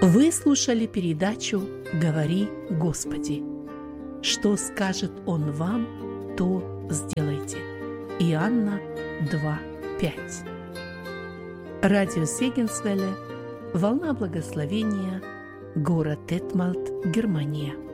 Вы слушали передачу «Говори, Господи». Что скажет Он вам, то сделайте. Иоанна 2:5. Радио Сегенсвелле, Волна Благословения, город Детмальд, Германия.